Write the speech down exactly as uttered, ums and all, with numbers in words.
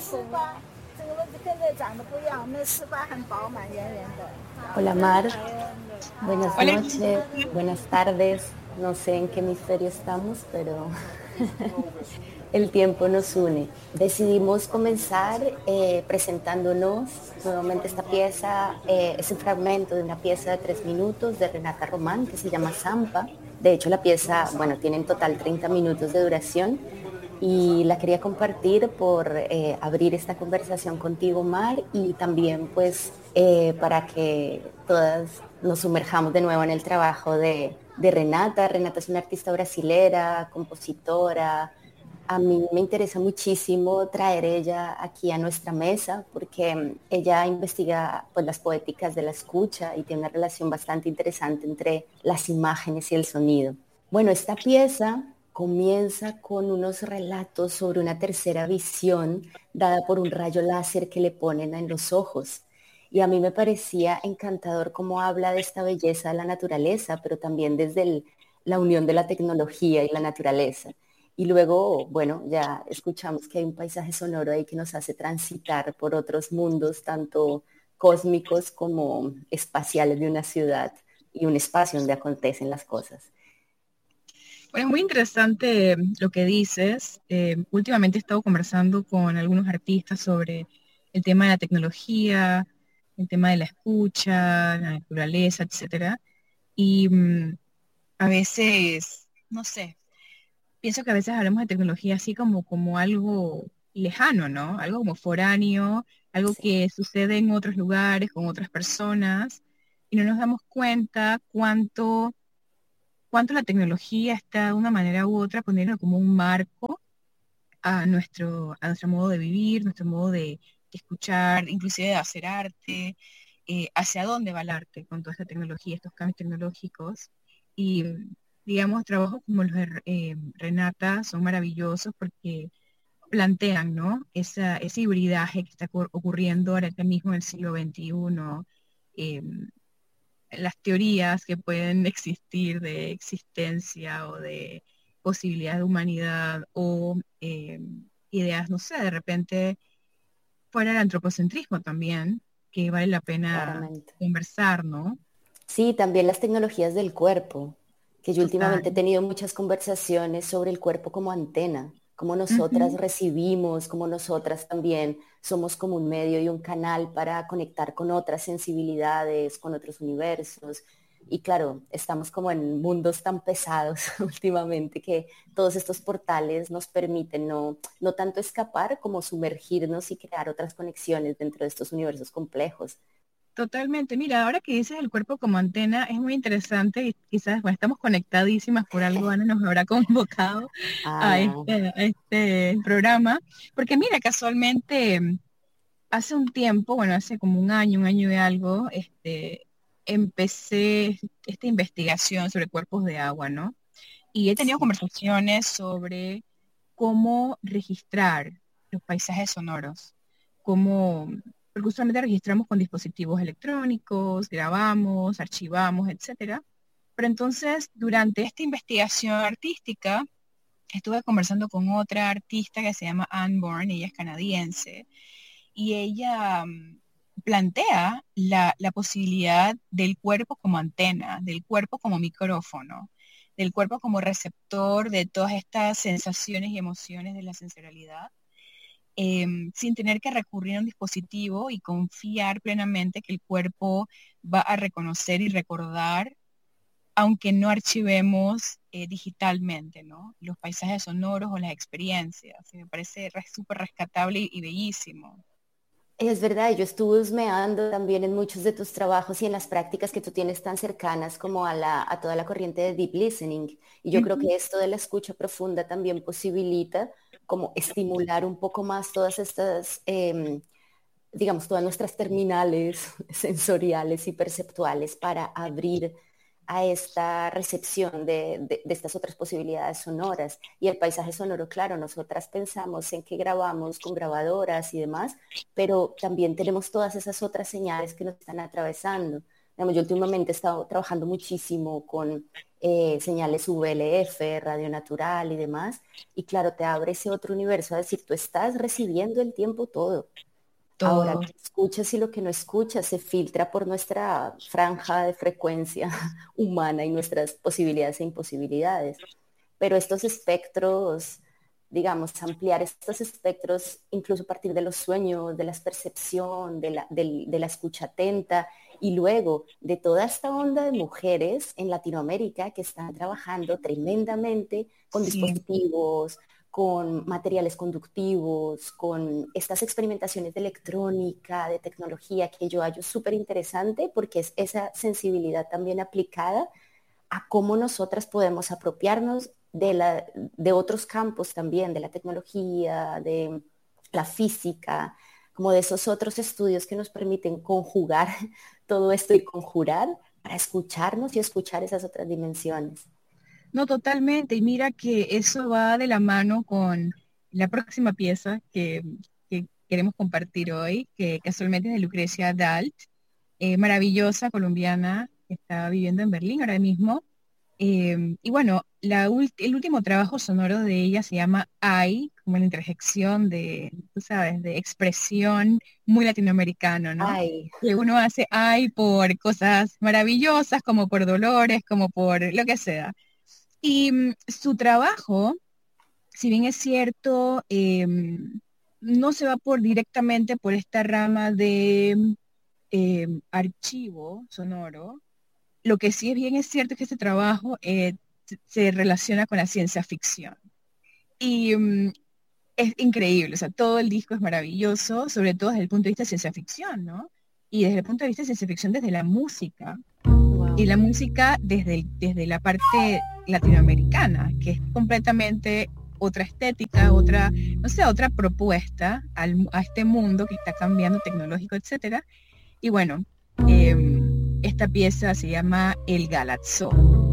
Hola Mar, buenas Hola, noches, buenas tardes. No sé en qué hemisferio estamos, pero el tiempo nos une. Decidimos comenzar eh, presentándonos nuevamente esta pieza. Eh, es un fragmento de una pieza de tres minutos de Renata Román que se llama Zampa. De hecho, la pieza, bueno, tiene en total treinta minutos de duración y la quería compartir por eh, abrir esta conversación contigo, Mar, y también pues eh, para que todas nos sumerjamos de nuevo en el trabajo de, de Renata. Renata es una artista brasilera, compositora. A mí me interesa muchísimo traer ella aquí a nuestra mesa porque mm, ella investiga pues, las poéticas de la escucha y tiene una relación bastante interesante entre las imágenes y el sonido. Bueno, esta pieza comienza con unos relatos sobre una tercera visión dada por un rayo láser que le ponen en los ojos. Y a mí me parecía encantador cómo habla de esta belleza de la naturaleza, pero también desde el- la unión de la tecnología y la naturaleza. Y luego, bueno, ya escuchamos que hay un paisaje sonoro ahí que nos hace transitar por otros mundos, tanto cósmicos como espaciales de una ciudad y un espacio donde acontecen las cosas. bueno, es muy interesante lo que dices. Eh, últimamente he estado conversando con algunos artistas sobre el tema de la tecnología, el tema de la escucha, la naturaleza, etcétera. Y mm, a veces, no sé, pienso que a veces hablamos de tecnología así como, como algo lejano, ¿no? Algo como foráneo, algo Sí, que sucede en otros lugares, con otras personas, y no nos damos cuenta cuánto cuánto la tecnología está de una manera u otra poniendo como un marco a nuestro, a nuestro modo de vivir, nuestro modo de, de escuchar, inclusive de hacer arte, eh, hacia dónde va el arte con toda esta tecnología, estos cambios tecnológicos. Y digamos, trabajos como los de eh, Renata son maravillosos porque plantean, ¿no? Esa, ese hibridaje que está ocurriendo ahora mismo en el siglo veintiuno, eh, las teorías que pueden existir de existencia o de posibilidad de humanidad o eh, ideas, no sé, de repente fuera el antropocentrismo también, que vale la pena claramente. conversar, ¿no? Sí, también las tecnologías del cuerpo, que yo Total. últimamente he tenido muchas conversaciones sobre el cuerpo como antena, cómo nosotras Ujú. recibimos, cómo nosotras también somos como un medio y un canal para conectar con otras sensibilidades, con otros universos. Y claro, estamos como en mundos tan pesados últimamente que todos estos portales nos permiten no, no tanto escapar como sumergirnos y crear otras conexiones dentro de estos universos complejos. Totalmente. Mira, ahora que dices el cuerpo como antena, es muy interesante y quizás, bueno, estamos conectadísimas por algo, Ana nos habrá convocado a Ana. este, a este programa, porque mira, casualmente hace un tiempo, bueno, hace como un año, un año y algo, este, empecé esta investigación sobre cuerpos de agua, ¿no? Y he tenido Sí. conversaciones sobre cómo registrar los paisajes sonoros, cómo, porque usualmente registramos con dispositivos electrónicos, grabamos, archivamos, etcétera. Pero entonces, durante esta investigación artística, estuve conversando con otra artista que se llama Anne Bourne, ella es canadiense, y ella mm, plantea la, la posibilidad del cuerpo como antena, del cuerpo como micrófono, del cuerpo como receptor de todas estas sensaciones y emociones de la sensorialidad, em, sin tener que recurrir a un dispositivo y confiar plenamente que el cuerpo va a reconocer y recordar, aunque no archivemos eh, digitalmente, ¿no? Los paisajes sonoros o las experiencias. Y me parece re- súper rescatable y, y bellísimo. Es verdad, yo estuve husmeando también en muchos de tus trabajos y en las prácticas que tú tienes tan cercanas como a, la, a toda la corriente de deep listening. Y yo creo Ujú. que esto de la escucha profunda también posibilita como estimular un poco más todas estas, em, digamos, todas nuestras terminales sensoriales y perceptuales para abrir a esta recepción de, de, de, estas otras posibilidades sonoras. Y el paisaje sonoro, claro, nosotras pensamos en que grabamos con grabadoras y demás, pero también tenemos todas esas otras señales que nos están atravesando. Digamos, yo últimamente he estado trabajando muchísimo con eh, señales V L F, radio natural y demás. Y claro, te abre ese otro universo, a decir, tú estás recibiendo el tiempo todo. Ahora, lo todo. que escuchas y lo que no escuchas se filtra por nuestra franja de frecuencia humana y nuestras posibilidades e imposibilidades. Pero estos espectros, digamos, ampliar estos espectros incluso a partir de los sueños, de la percepción, de la, del- de la escucha atenta y luego de toda esta onda de mujeres en Latinoamérica que están trabajando tremendamente con Sí. dispositivos, con materiales conductivos, con estas experimentaciones de electrónica, de tecnología, que yo hallo súper interesante porque es esa sensibilidad también aplicada a cómo nosotras podemos apropiarnos de, la, de otros campos también, de la tecnología, de la física, como de esos otros estudios que nos permiten conjugar todo esto y conjurar para escucharnos y escuchar esas otras dimensiones. No, totalmente. Y mira que eso va de la mano con la próxima pieza que, que queremos compartir hoy, que casualmente es de Lucrecia Dalt, eh, maravillosa colombiana que está viviendo en Berlín ahora mismo. Eh, y bueno, la ult- el último trabajo sonoro de ella se llama I, como la interjección de, tú sabes, de expresión muy latinoamericano, ¿no? Ay, Que uno hace I por cosas maravillosas, como por dolores, como por lo que sea. Y mm, su trabajo, si bien es cierto, em, no se va por directamente por esta rama de em, archivo sonoro. Lo que sí es bien es cierto es que este trabajo eh, se se relaciona con la ciencia ficción. Y mm, es increíble, o sea, todo el disco es maravilloso, sobre todo desde el punto de vista de ciencia ficción, ¿no? Y desde el punto de vista de ciencia ficción, desde la música, y wow. la música desde, el- desde la parte latinoamericana, que es completamente otra estética, otra, no sé, otra propuesta al mu- a este mundo que está cambiando tecnológico, etcétera. Y bueno, em, esta pieza se llama El Galazzo.